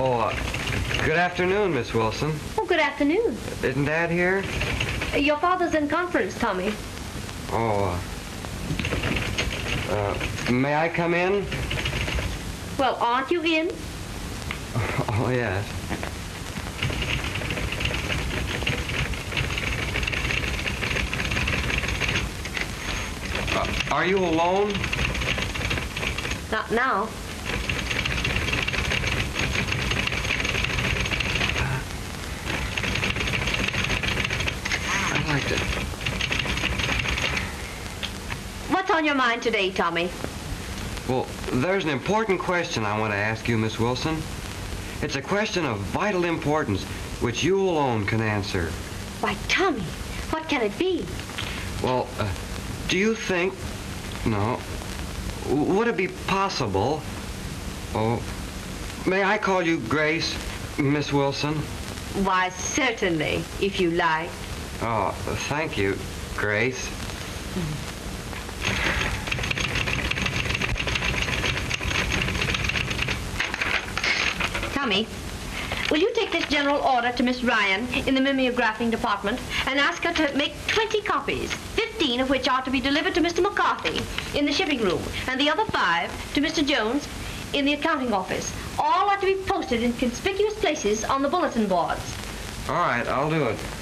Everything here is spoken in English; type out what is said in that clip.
Oh, good afternoon, Miss Wilson. Oh, good afternoon. Isn't Dad here? Your father's in conference, Tommy. Oh, may I come in? Well, aren't you in? Oh, yes. Are you alone? Not now. I liked it. What's on your mind today, Tommy? Well, there's an important question I want to ask you, Miss Wilson. It's a question of vital importance, which you alone can answer. Why, Tommy, what can it be? Well, do you think... No. Would it be possible... Oh, may I call you Grace, Miss Wilson? Why, certainly, if you like. Oh, thank you, Grace. Tommy, will you take this general order to Miss Ryan in the mimeographing department and ask her to make 20 copies, 15 of which are to be delivered to Mr. McCarthy in the shipping room, and the other 5 to Mr. Jones in the accounting office. All are to be posted in conspicuous places on the bulletin boards. All right, I'll do it.